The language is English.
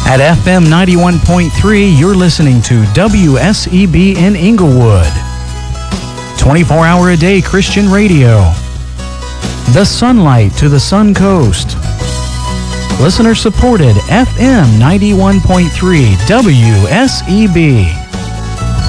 At FM 91.3, you're listening to WSEB in Inglewood. 24-hour-a-day Christian radio. The sunlight to the Sun Coast. Listener-supported FM 91.3 WSEB.